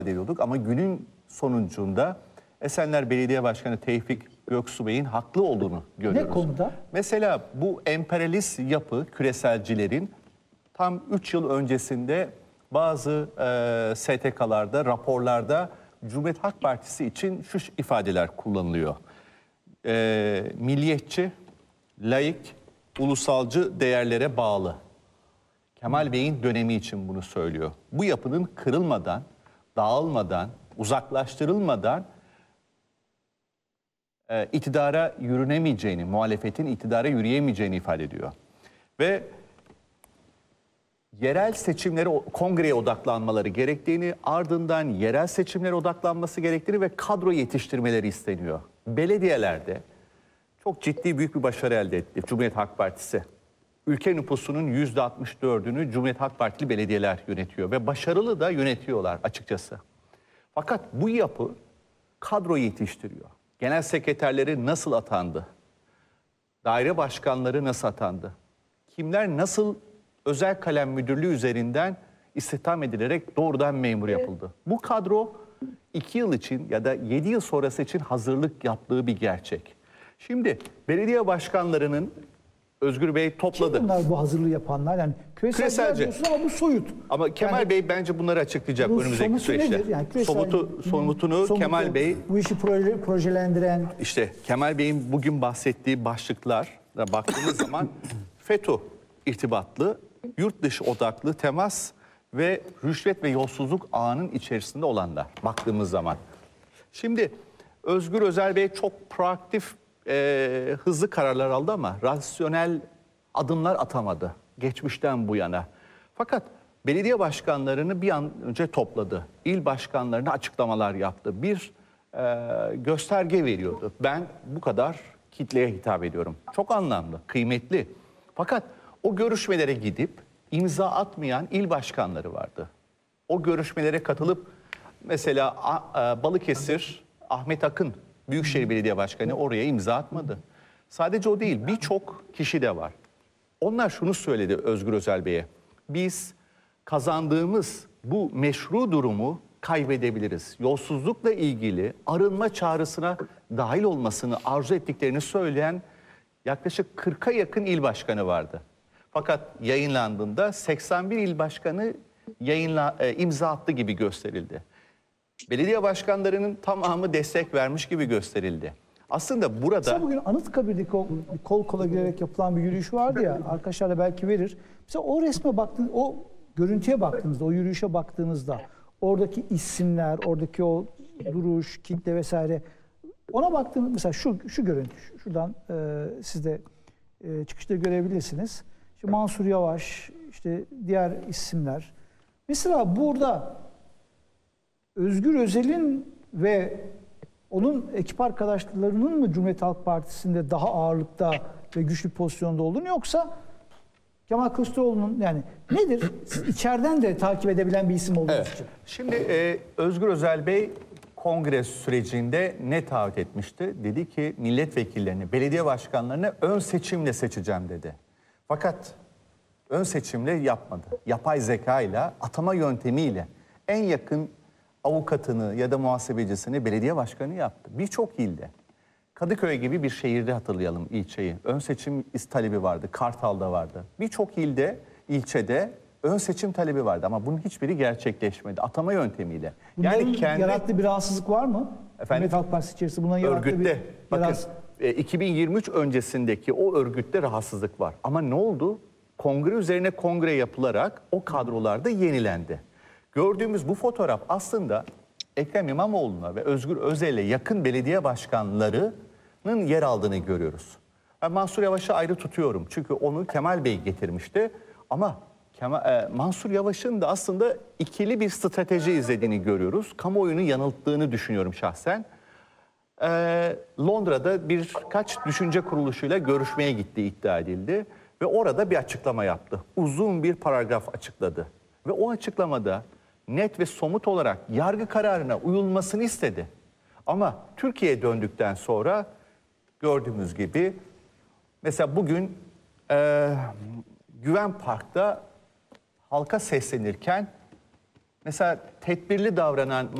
ediyorduk ama günün sonucunda Esenler Belediye Başkanı Tevfik Göksu Bey'in haklı olduğunu görüyoruz. Ne konuda? Mesela bu emperyalist yapı küreselcilerin tam 3 yıl öncesinde bazı STK'larda, raporlarda Cumhuriyet Halk Partisi için şu ifadeler kullanılıyor. Milliyetçi, laik, ulusalcı değerlere bağlı. Kemal Bey'in dönemi için bunu söylüyor. Bu yapının kırılmadan, dağılmadan, uzaklaştırılmadan iktidara yürünemeyeceğini, muhalefetin iktidara yürüyemeyeceğini ifade ediyor. Ve yerel seçimlere, kongreye odaklanmaları gerektiğini, ardından yerel seçimlere odaklanması gerektiğini ve kadro yetiştirmeleri isteniyor. Belediyelerde çok ciddi büyük bir başarı elde etti Cumhuriyet Halk Partisi. Ülke nüfusunun %64'ünü Cumhuriyet Halk Partili belediyeler yönetiyor ve başarılı da yönetiyorlar açıkçası. Fakat bu yapı kadro yetiştiriyor. Genel sekreterleri nasıl atandı? Daire başkanları nasıl atandı? Kimler nasıl özel kalem müdürlüğü üzerinden istihdam edilerek doğrudan memur yapıldı? Bu kadro 2 yıl için ya da 7 yıl sonrası için hazırlık yaptığı bir gerçek. Şimdi belediye başkanlarının Özgür Bey topladı. Kim bunlar bu hazırlığı yapanlar? Yani küreselciler diyorsun ama bu soyut. Ama Kemal yani, Bey bence bunları açıklayacak önümüzdeki süreçte. Yani somutunu Kemal Bey... Bu işi projelendiren... İşte Kemal Bey'in bugün bahsettiği başlıklara baktığımız zaman FETÖ irtibatlı, yurt dışı odaklı temas ve rüşvet ve yolsuzluk ağının içerisinde olanlar baktığımız zaman. Şimdi Özgür Özel Bey çok proaktif, hızlı kararlar aldı ama rasyonel adımlar atamadı geçmişten bu yana. Fakat belediye başkanlarını bir an önce topladı. İl başkanlarına açıklamalar yaptı. Bir gösterge veriyordu. Ben bu kadar kitleye hitap ediyorum. Çok anlamlı, kıymetli. Fakat o görüşmelere gidip imza atmayan il başkanları vardı. O görüşmelere katılıp mesela Balıkesir Ahmet Akın Büyükşehir Belediye Başkanı oraya imza atmadı. Sadece o değil, birçok kişi de var. Onlar şunu söyledi Özgür Özel Bey'e. Biz kazandığımız bu meşru durumu kaybedebiliriz. Yolsuzlukla ilgili arınma çağrısına dahil olmasını arzu ettiklerini söyleyen yaklaşık 40'a yakın il başkanı vardı. Fakat yayınlandığında 81 il başkanı imza attı gibi gösterildi. Belediye başkanlarının tamamı destek vermiş gibi gösterildi. Aslında burada... Mesela bugün Anıtkabir'deki o kol kola girerek yapılan bir yürüyüş vardı ya, arkadaşlar da belki verir. Mesela o resme baktığınız, o görüntüye baktığınızda, o yürüyüşe baktığınızda oradaki isimler, oradaki o duruş, kitle vesaire, ona baktığınız mesela şu görüntü, şuradan siz de çıkışta görebilirsiniz. İşte Mansur Yavaş, işte diğer isimler. Mesela burada Özgür Özel'in ve onun ekip arkadaşlarının mı Cumhuriyet Halk Partisi'nde daha ağırlıkta ve güçlü pozisyonda olduğunu, yoksa Kemal Kılıçdaroğlu'nun, yani nedir? Siz içeriden de takip edebilen bir isim olduğunuz için. Şimdi Özgür Özel Bey kongre sürecinde ne taahhüt etmişti? Dedi ki milletvekillerini, belediye başkanlarını ön seçimle seçeceğim dedi. Fakat ön seçimle yapmadı. Yapay zeka ile, atama yöntemiyle en yakın avukatını ya da muhasebecisini belediye başkanı yaptı. Birçok ilde. Kadıköy gibi bir şehirde hatırlayalım ilçeyi. Ön seçim talebi vardı. Kartal'da vardı. Birçok ilde, ilçede ön seçim talebi vardı ama bunun hiçbiri gerçekleşmedi. Atama yöntemiyle. Bunların yarattığı bir rahatsızlık var mı? Cumhuriyet Halk Partisi içerisinde bundan yarattığı örgütte, bakın 2023 öncesindeki o örgütte rahatsızlık var. Ama ne oldu? Kongre üzerine kongre yapılarak o kadrolarda yenilendi. Gördüğümüz bu fotoğraf aslında Ekrem İmamoğlu'na ve Özgür Özel'e yakın belediye başkanlarının yer aldığını görüyoruz. Ben Mansur Yavaş'ı ayrı tutuyorum. Çünkü onu Kemal Bey getirmişti. Ama Mansur Yavaş'ın da aslında ikili bir strateji izlediğini görüyoruz. Kamuoyunu yanılttığını düşünüyorum şahsen. Londra'da birkaç düşünce kuruluşuyla görüşmeye gittiği iddia edildi. Ve orada bir açıklama yaptı. Uzun bir paragraf açıkladı. Ve o açıklamada net ve somut olarak yargı kararına uyulmasını istedi. Ama Türkiye'ye döndükten sonra gördüğümüz gibi mesela bugün Güven Park'ta halka seslenirken mesela tedbirli davranan